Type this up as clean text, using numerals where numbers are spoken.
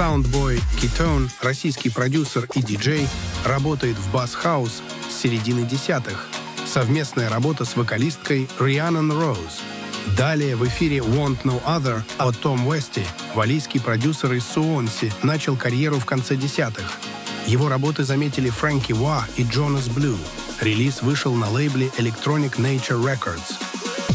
Soundboy Ketone, российский продюсер и диджей, работает в бас-хаус с середины десятых. Совместная работа с вокалисткой Rhiannon Rose. Далее в эфире Want No Other от Том Уэсти. Валийский продюсер из Суонси начал карьеру в конце десятых. Его работы заметили Фрэнки Уа и Джонас Блю. Релиз вышел на лейбле Electronic Nature Records.